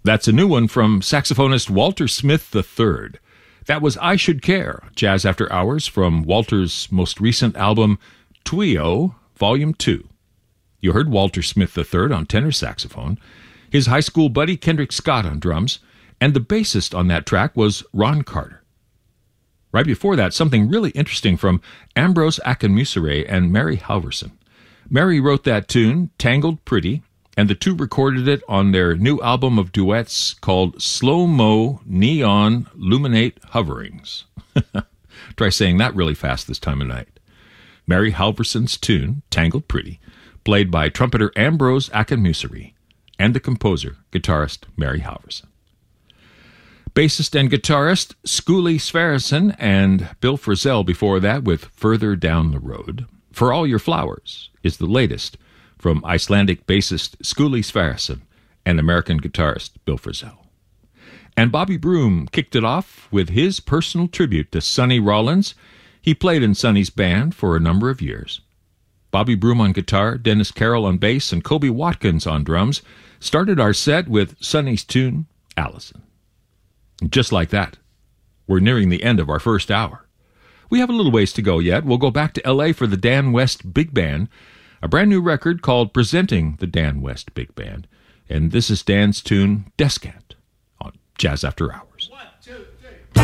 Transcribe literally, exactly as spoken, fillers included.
That's a new one from saxophonist Walter Smith the third. That was I Should Care, Jazz After Hours from Walter's most recent album, Twio, Volume two. You heard Walter Smith the third on tenor saxophone, his high school buddy Kendrick Scott on drums, and the bassist on that track was Ron Carter. Right before that, something really interesting from Ambrose Akinmusire and Mary Halverson. Mary wrote that tune, Tangled Pretty, and the two recorded it on their new album of duets called Slow-Mo Neon Luminate Hoverings. Try saying that really fast this time of night. Mary Halverson's tune, Tangled Pretty, played by trumpeter Ambrose Akinmusire and the composer, guitarist Mary Halverson. Bassist and guitarist Skuli Sverrisson and Bill Frisell before that with Further Down the Road. For All Your Flowers is the latest from Icelandic bassist Skuli Sverrisson and American guitarist Bill Frisell. And Bobby Broom kicked it off with his personal tribute to Sonny Rollins. He played in Sonny's band for a number of years. Bobby Broom on guitar, Dennis Carroll on bass, and Kobe Watkins on drums started our set with Sonny's tune, Allison. And just like that, we're nearing the end of our first hour. We have a little ways to go yet. We'll go back to L A for the Dan West Big Band, a brand new record called Presenting the Dan West Big Band. And this is Dan's tune, Descant, on Jazz After Hours.